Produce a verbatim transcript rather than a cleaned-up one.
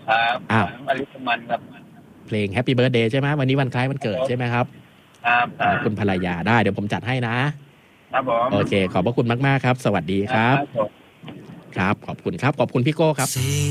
ครับอ้าวอลิสมันครับเพลง Happy Birthday ใช่ไหมวันนี้วันคล้ายวันเกิดใช่ไหมครับครับคของรับคุณภรรยาได้เดี๋ยวผมจัดให้นะครับผมโอเคขอบพระคุณมากๆครับสวัสดีคครับรับผมครับขอบคุณครับขอบคุณพี่โก้ครับ